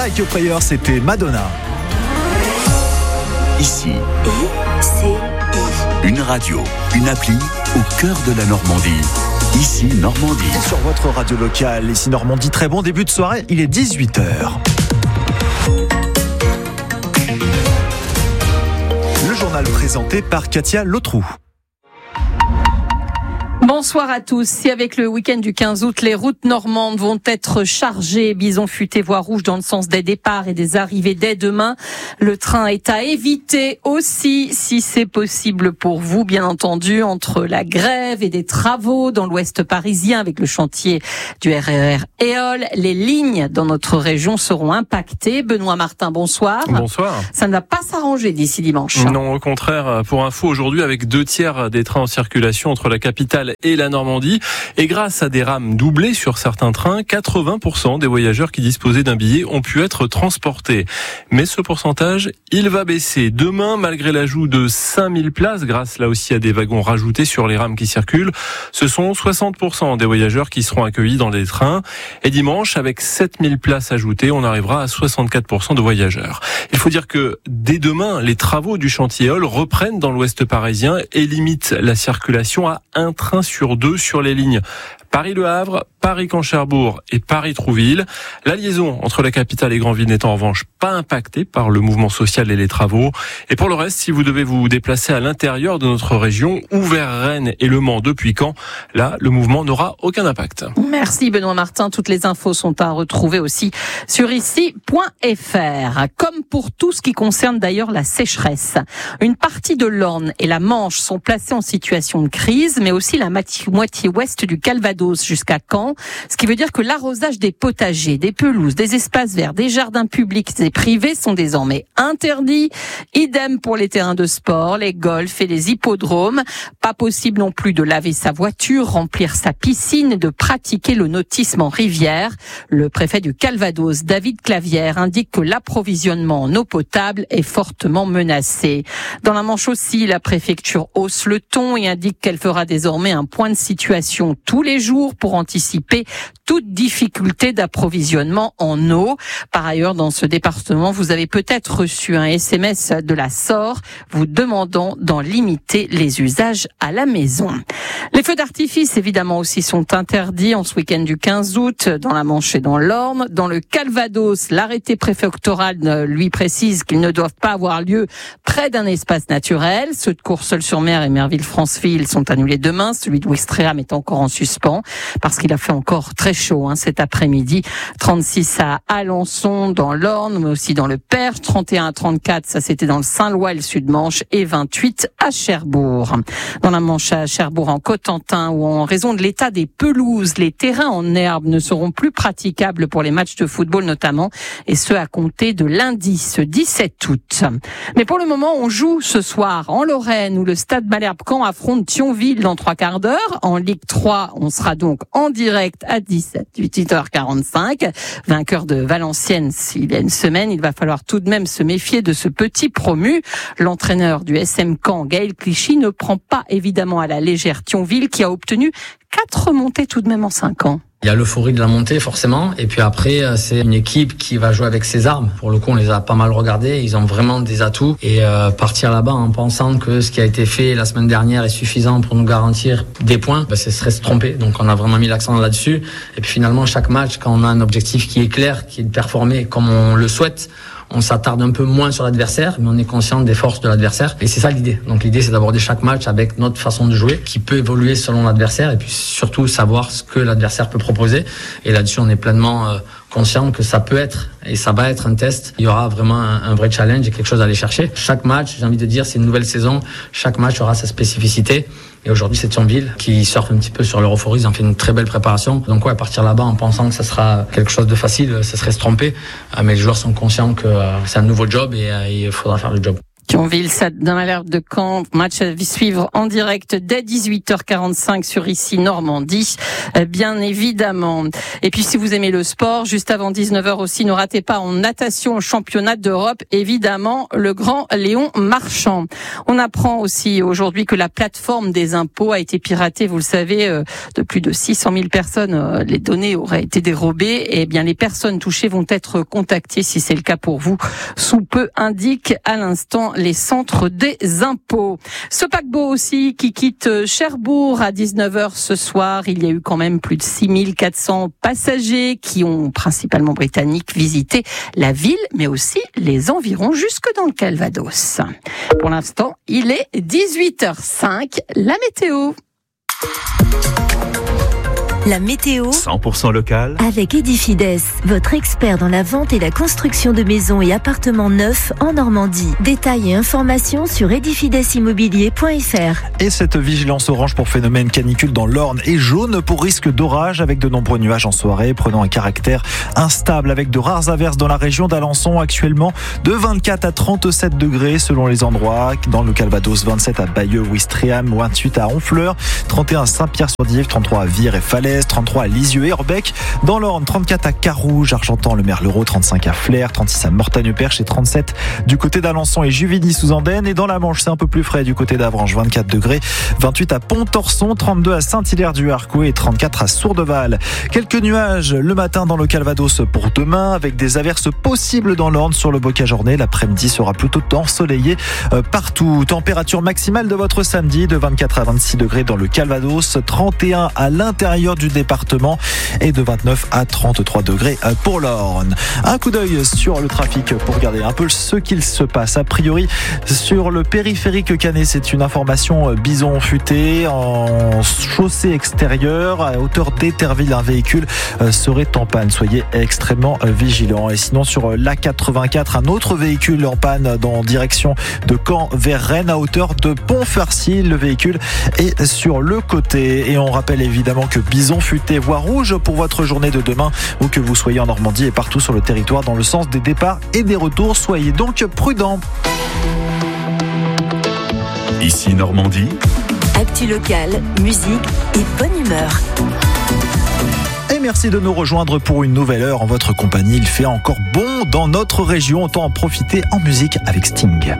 Like a Prayer, c'était Madonna. Ici, une radio, une appli au cœur de la Normandie. Ici, Normandie. Sur votre radio locale, ici Normandie, très bon début de soirée, il est 18h. Le journal présenté par Katia Lotrou. Bonsoir à tous. Si avec le week-end du 15 août, les routes normandes vont être chargées, bison futé, voie rouge dans le sens des départs et des arrivées dès demain, le train est à éviter aussi, si c'est possible pour vous, bien entendu, entre la grève et des travaux dans l'ouest parisien avec le chantier du RER Éole. Les lignes dans notre région seront impactées. Benoît Martin, bonsoir. Bonsoir. Ça ne va pas s'arranger d'ici dimanche. Non, au contraire. Pour info, aujourd'hui, avec 2/3 des trains en circulation entre la capitale et la Normandie. Et grâce à des rames doublées sur certains trains, 80% des voyageurs qui disposaient d'un billet ont pu être transportés. Mais ce pourcentage, il va baisser. Demain, malgré l'ajout de 5000 places, grâce là aussi à des wagons rajoutés sur les rames qui circulent, ce sont 60% des voyageurs qui seront accueillis dans les trains. Et dimanche, avec 7000 places ajoutées, on arrivera à 64% de voyageurs. Il faut dire que dès demain, les travaux du chantier Éole reprennent dans l'ouest parisien et limitent la circulation à un train sur 2 sur les lignes Paris-Le Havre, Paris-Camp-Cherbourg et Paris-Trouville. La liaison entre la capitale et Granville n'est en revanche pas impactée par le mouvement social et les travaux. Et pour le reste, si vous devez vous déplacer à l'intérieur de notre région ou vers Rennes et Le Mans depuis Caen, là, le mouvement n'aura aucun impact. Merci Benoît Martin. Toutes les infos sont à retrouver aussi sur ici.fr. Comme pour tout ce qui concerne d'ailleurs la sécheresse. Une partie de l'Orne et la Manche sont placées en situation de crise, mais aussi la moitié ouest du Calvados jusqu'à Caen, ce qui veut dire que l'arrosage des potagers, des pelouses, des espaces verts, des jardins publics et privés sont désormais interdits. Idem pour les terrains de sport, les golfs et les hippodromes. Pas possible non plus de laver sa voiture, remplir sa piscine et de pratiquer le nautisme en rivière. Le préfet du Calvados, David Clavière, indique que l'approvisionnement en eau potable est fortement menacé. Dans la Manche aussi, la préfecture hausse le ton et indique qu'elle fera désormais un point de situation tous les jours pour anticiper toute difficulté d'approvisionnement en eau. Par ailleurs, dans ce département, vous avez peut-être reçu un SMS de la SOR vous demandant d'en limiter les usages à la maison. Les feux d'artifice, évidemment, aussi sont interdits en ce week-end du 15 août dans la Manche et dans l'Orne. Dans le Calvados, l'arrêté préfectoral lui précise qu'ils ne doivent pas avoir lieu près d'un espace naturel. Ceux de Courseulles-sur-Mer et Merville-Franceville sont annulés demain. Celui de Ouistreham est encore en suspens parce qu'il a fait encore très chaud cet après-midi. 36 à Alençon dans l'Orne, mais aussi dans le Perche. 31 à 34, ça c'était dans le Saint-Lois et le Sud-Manche. Et 28 à Cherbourg. Dans la Manche à Cherbourg, en Cotentin, où en raison de l'état des pelouses, les terrains en herbe ne seront plus praticables pour les matchs de football notamment, et ce à compter de lundi, ce 17 août. Mais pour le moment, on joue ce soir en Lorraine, où le Stade Malherbe-Caen affronte Thionville dans 3 quarts d'heure. En Ligue 3, on sera donc en direct à 18h45. Vainqueur de Valenciennes il y a une semaine, il va falloir tout de même se méfier de ce petit promu. L'entraîneur du SM Caen, Gaël Clichy, ne prend pas évidemment à la légère Thionville, qui a obtenu 4 montées tout de même en 5 ans. Il y a l'euphorie de la montée forcément, et puis après c'est une équipe qui va jouer avec ses armes. Pour le coup, on les a pas mal regardés, ils ont vraiment des atouts, et partir là-bas en pensant que ce qui a été fait la semaine dernière est suffisant pour nous garantir des points, ce serait se tromper. Donc on a vraiment mis l'accent là-dessus, et puis finalement chaque match, quand on a un objectif qui est clair, qui est de performer comme on le souhaite, on s'attarde un peu moins sur l'adversaire, mais on est conscient des forces de l'adversaire. Et c'est ça l'idée. Donc l'idée, c'est d'aborder chaque match avec notre façon de jouer, qui peut évoluer selon l'adversaire, et puis surtout savoir ce que l'adversaire peut proposer. Et là-dessus, on est pleinement conscient que ça peut être, et ça va être un test. Il y aura vraiment un vrai challenge et quelque chose à aller chercher. Chaque match, j'ai envie de dire, c'est une nouvelle saison. Chaque match aura sa spécificité. Et aujourd'hui, c'est Thionville qui surfe un petit peu sur leur euphorie. Ils ont fait une très belle préparation. Donc ouais, partir là-bas en pensant que ça sera quelque chose de facile, ça serait se tromper. Mais les joueurs sont conscients que c'est un nouveau job et il faudra faire le job. Thionville, dans l'alerte de Caen, match à suivre en direct dès 18h45 sur ici Normandie, bien évidemment. Et puis si vous aimez le sport, juste avant 19h aussi, ne ratez pas en natation au championnat d'Europe, évidemment, le grand Léon Marchand. On apprend aussi aujourd'hui que la plateforme des impôts a été piratée, vous le savez, de plus de 600 000 personnes, les données auraient été dérobées, et bien les personnes touchées vont être contactées si c'est le cas pour vous. Sous peu indique à l'instant les centres des impôts. Ce paquebot aussi qui quitte Cherbourg à 19h ce soir. Il y a eu quand même plus de 6400 passagers qui ont, principalement britanniques, visité la ville, mais aussi les environs jusque dans le Calvados. Pour l'instant, il est 18h05. La météo. La météo 100% local avec Edifides, votre expert dans la vente et la construction de maisons et appartements neufs en Normandie. Détails et informations sur edifidesimmobilier.fr. Et cette vigilance orange pour phénomène canicule dans l'Orne et jaune pour risque d'orage avec de nombreux nuages en soirée, prenant un caractère instable avec de rares averses dans la région d'Alençon actuellement de 24 à 37 degrés selon les endroits. Dans le Calvados, 27 à Bayeux, Ouistreham, 28 à Honfleur, 31 à Saint-Pierre-sur-Dive, 33 à Vire et Falaise, 33 à Lisieux et Orbec. Dans l'Orne, 34 à Carouge, Argentan, le Merlereau, 35 à Flers, 36 à Mortagne-Perche et 37 du côté d'Alençon et Juvigny-sous-Andenne. Et dans la Manche, c'est un peu plus frais du côté d'Avranches, 24 degrés, 28 à Pont-Torson, 32 à Saint-Hilaire-du-Harcouët et 34 à Sourdeval. Quelques nuages le matin dans le Calvados pour demain, avec des averses possibles dans l'Orne sur le Bocage-Ornay. L'après-midi sera plutôt ensoleillé partout. Température maximale de votre samedi de 24 à 26 degrés dans le Calvados, 31 à l'intérieur du département et de 29 à 33 degrés pour l'Orne. Un coup d'œil sur le trafic pour regarder un peu ce qu'il se passe. A priori, sur le périphérique Canet, c'est une information bison futé en chaussée extérieure à hauteur d'Éterville. Un véhicule serait en panne. Soyez extrêmement vigilants. Et sinon, sur l'A84, un autre véhicule en panne dans direction de Caen vers Rennes à hauteur de Pont-Farcy. Le véhicule est sur le côté. Et on rappelle évidemment que bison futé, voie rouge pour votre journée de demain, où que vous soyez en Normandie et partout sur le territoire dans le sens des départs et des retours. Soyez donc prudents. Ici Normandie. Actu locale, musique et bonne humeur. Et merci de nous rejoindre pour une nouvelle heure en votre compagnie. Il fait encore bon dans notre région. Autant en profiter en musique avec Sting.